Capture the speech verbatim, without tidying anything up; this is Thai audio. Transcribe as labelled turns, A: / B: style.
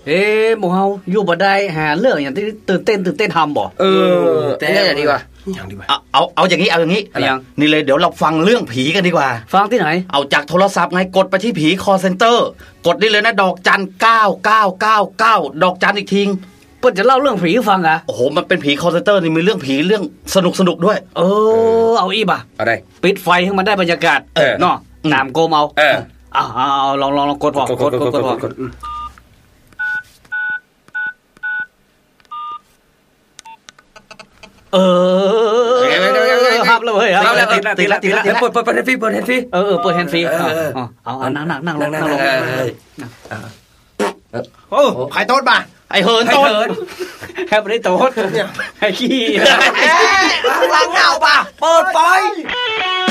A: เอ๊ะหมู่เฮาอยู่บ่ได้หาเรื่องอย่างที่ตื่นเต้นตื่นเต้นทำบ่
B: เออแต่อย่างดีกว่า
C: อย่างดีกว่า
B: เอาเอาเอาอย่างนี้เอาอย่างนี้นี่เลยเดี๋ยวเราฟังเรื่องผีกันดีกว่า
A: ฟังที่ไหน
B: เอาจากโทรศัพท์ไงกดไปที่ผีคอลเซ็นเตอร์กดได้เลยนะดอกจันเก้าเก้าเก้าเก้าดอกจันอีกที
A: เปิ้นจะเล่าเรื่องผีให้ฟังอ่ะ
B: โอ้โหมันเป็นผีคอลเซ็นเตอร์นี่มีเรื่องผีเรื่องสนุกสนุกด้วย
A: เออเอาอีบ่ะ
C: อะไร
A: ปิดไฟให้มันได้บรรยากาศเนาะตามโกมเอา
C: เออ
A: เอาเอาลองลองกดพอกดกดกดกดเออฮับแล้วเฮ้ยฮับแล้วติดแล้วติดแล้วติดแล้ว
C: เปิดเปิดเปิดแฮนด์ฟรีเปิดแฮนด์ฟรี
A: เออเปิดแฮนด์ฟรีเอาเอานั่งนั่งนั่งลงนั่งลง
C: โอ้ใครโต๊ดบ่
B: ไอเฮิร์นโต๊ด
A: แฮปปี้โต๊ดไอ้ขี้
C: ล้างเงาป่ะเปิดไฟ